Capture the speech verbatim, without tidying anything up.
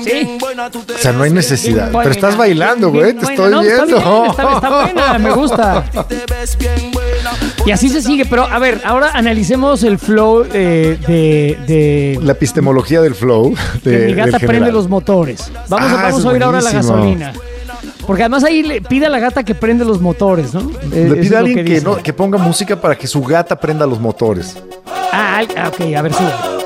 Sí. O sea, no hay necesidad. Bien Pero estás buena, bailando, bien güey. Te buena. estoy No, está viendo. bien, está, está buena, me gusta. Y así se sigue. Pero, a ver, ahora analicemos el flow eh, de, de... La epistemología del flow. De, que mi gata del prende general. los motores. Vamos, Ah, a, vamos eso a es oír ahora la buenísimo. gasolina. Porque además ahí le pide a la gata que prende los motores, ¿no? Eh, Le eso pide es a lo alguien que, dice. no, que ponga música para que su gata prenda los motores. Ah, al- ah, ok, a ver, sube.